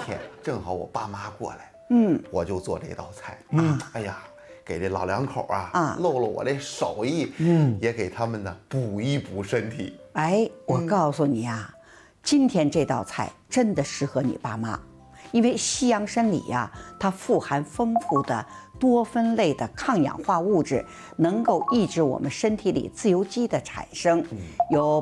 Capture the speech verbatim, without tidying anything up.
天正好我爸妈过来， 嗯， 我就做这道菜。嗯，哎呀，给这老两口啊，啊露露我这手艺，嗯，也给他们呢补一补身体。 哎，我告诉你呀、啊，今天这道菜真的适合你爸妈。因为西洋参里呀、啊，它富含丰富的多酚类的抗氧化物质，能够抑制我们身体里自由基的产生，有